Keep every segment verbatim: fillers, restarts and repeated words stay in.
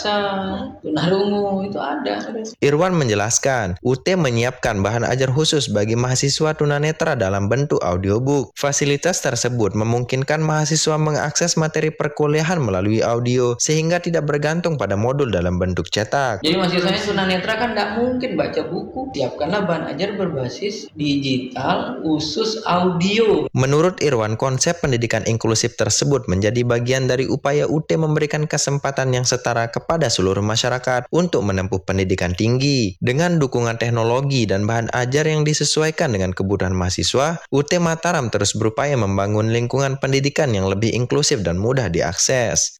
jaksa, tunarungu itu ada. Irwan menjelaskan, U T menyiapkan bahan ajar khusus bagi mahasiswa tunanetra dalam bentuk audiobook. Fasilitas tersebut memungkinkan mahasiswa mengakses materi perkuliahan melalui audio sehingga tidak bergantung pada modul dalam bentuk cetak. Jadi mahasiswanya tunanetra kan tidak mungkin baca buku, siapkanlah bahan ajar berbasis digital khusus audio. Menurut Irwan, konsep pendidikan inklusif tersebut menjadi bagian dari upaya U T memberikan kesempatan yang setara kepada seluruh masyarakat untuk menempuh pendidikan tinggi. Dengan dukungan teknologi dan bahan ajar yang disesuaikan dengan kebutuhan mahasiswa, U T Mataram terus berupaya membangun lingkungan pendidikan yang lebih inklusif dan mudah diakses.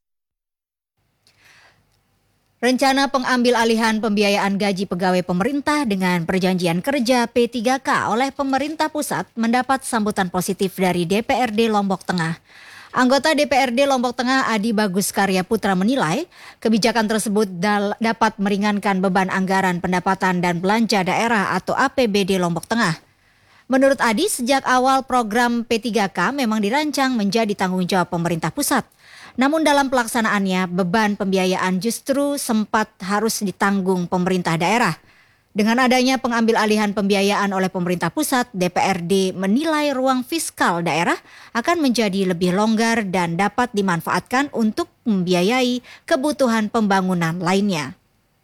Rencana pengambil alihan pembiayaan gaji pegawai pemerintah dengan perjanjian kerja P tiga K oleh pemerintah pusat mendapat sambutan positif dari D P R D Lombok Tengah. Anggota D P R D Lombok Tengah Adi Bagus Karya Putra menilai kebijakan tersebut dal- dapat meringankan beban anggaran pendapatan dan belanja daerah atau A P B D Lombok Tengah. Menurut Adi, sejak awal program P tiga K memang dirancang menjadi tanggung jawab pemerintah pusat. Namun dalam pelaksanaannya beban pembiayaan justru sempat harus ditanggung pemerintah daerah. Dengan adanya pengambil alihan pembiayaan oleh pemerintah pusat, D P R D menilai ruang fiskal daerah akan menjadi lebih longgar dan dapat dimanfaatkan untuk membiayai kebutuhan pembangunan lainnya.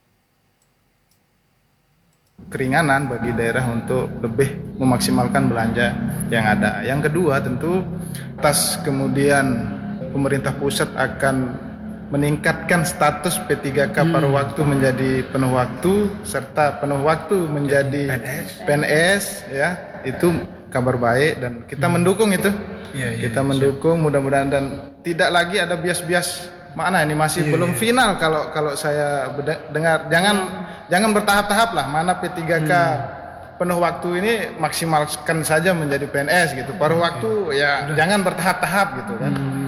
Keringanan bagi daerah untuk lebih memaksimalkan belanja yang ada. Yang kedua tentu atas kemudian pemerintah pusat akan meningkatkan status P tiga K hmm. paruh waktu menjadi penuh waktu serta penuh waktu menjadi P N S, ya itu kabar baik dan kita hmm. mendukung itu. Ya, ya, kita ya, mendukung mudah-mudahan dan tidak lagi ada bias-bias mana ini masih ya, belum ya. final kalau kalau saya dengar jangan hmm. jangan bertahap-tahap lah mana P tiga K hmm. penuh waktu ini maksimalkan saja menjadi P N S gitu. Paruh waktu ya Udah. jangan bertahap-tahap gitu kan. Hmm.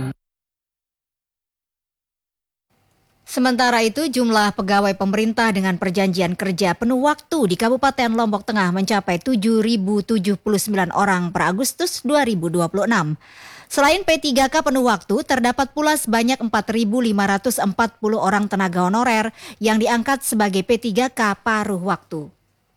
Sementara itu, jumlah pegawai pemerintah dengan perjanjian kerja penuh waktu di Kabupaten Lombok Tengah mencapai tujuh ribu tujuh puluh sembilan orang per Agustus dua ribu dua puluh enam. Selain P tiga K penuh waktu, terdapat pula sebanyak empat ribu lima ratus empat puluh orang tenaga honorer yang diangkat sebagai P tiga K paruh waktu.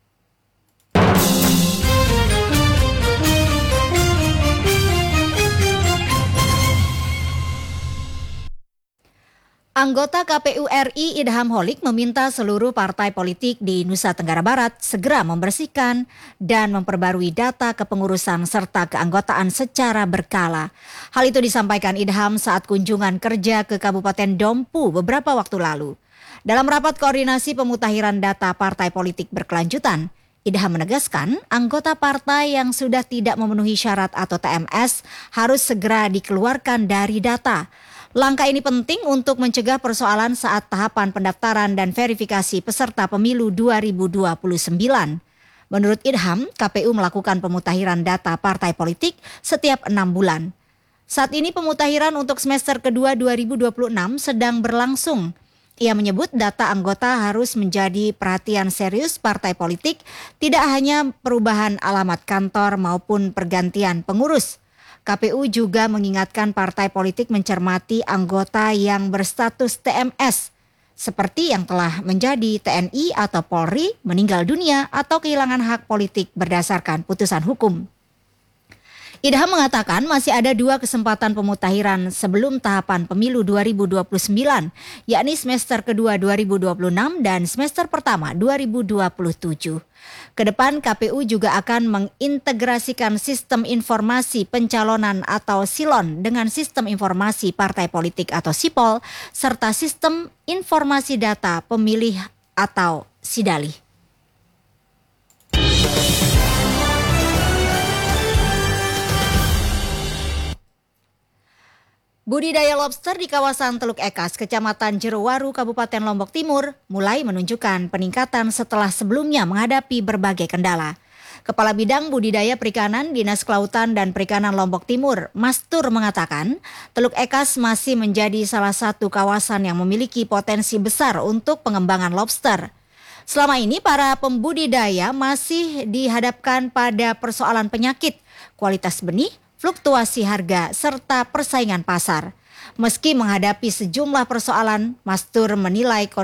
Anggota K P U R I Idham Holik meminta seluruh partai politik di Nusa Tenggara Barat segera membersihkan dan memperbarui data kepengurusan serta keanggotaan secara berkala. Hal itu disampaikan Idham saat kunjungan kerja ke Kabupaten Dompu beberapa waktu lalu. Dalam rapat koordinasi pemutahiran data partai politik berkelanjutan, Idham menegaskan anggota partai yang sudah tidak memenuhi syarat atau T M S harus segera dikeluarkan dari data. Langkah ini penting untuk mencegah persoalan saat tahapan pendaftaran dan verifikasi peserta pemilu dua ribu dua puluh sembilan. Menurut Idham, K P U melakukan pemutahiran data partai politik setiap enam bulan. Saat ini pemutahiran untuk semester kedua dua ribu dua puluh enam sedang berlangsung. Ia menyebut data anggota harus menjadi perhatian serius partai politik, tidak hanya perubahan alamat kantor maupun pergantian pengurus. K P U juga mengingatkan partai politik mencermati anggota yang berstatus T M S, seperti yang telah menjadi T N I atau Polri, meninggal dunia atau kehilangan hak politik berdasarkan putusan hukum. Idham mengatakan masih ada dua kesempatan pemutahiran sebelum tahapan pemilu dua ribu dua puluh sembilan, yakni semester kedua dua ribu dua puluh enam dan semester pertama dua ribu dua puluh tujuh. Kedepan K P U juga akan mengintegrasikan sistem informasi pencalonan atau SILON dengan sistem informasi partai politik atau SIPOL serta sistem informasi data pemilih atau SIDALIH. Budidaya lobster di kawasan Teluk Ekas, Kecamatan Jerowaru, Kabupaten Lombok Timur mulai menunjukkan peningkatan setelah sebelumnya menghadapi berbagai kendala. Kepala Bidang Budidaya Perikanan Dinas Kelautan dan Perikanan Lombok Timur, Mastur mengatakan, Teluk Ekas masih menjadi salah satu kawasan yang memiliki potensi besar untuk pengembangan lobster. Selama ini para pembudidaya masih dihadapkan pada persoalan penyakit, kualitas benih, fluktuasi harga, serta persaingan pasar. Meski menghadapi sejumlah persoalan, Mastur menilai